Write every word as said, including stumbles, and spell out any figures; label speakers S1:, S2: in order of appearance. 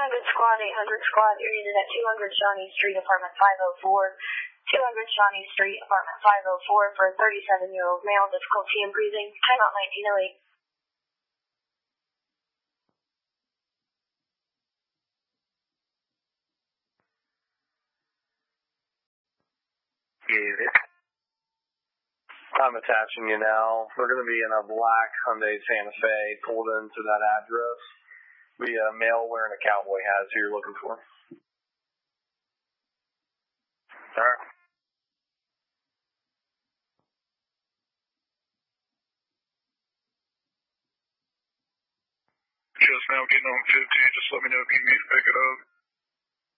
S1: hundred Squad, eight hundred Squad, you're needed at two hundred Shawnee Street, apartment five oh four. two hundred Shawnee Street, apartment five oh four for a thirty-seven-year-old male, difficulty in breathing, timeout nineteen oh eight.
S2: Get it. I'm attaching you now. We're going to be in a black Hyundai Santa Fe, pulled into that address. Be a male wearing a cowboy hat, who you're looking for. All right.
S3: Just now getting on fifty, just let me know if you need to pick it up.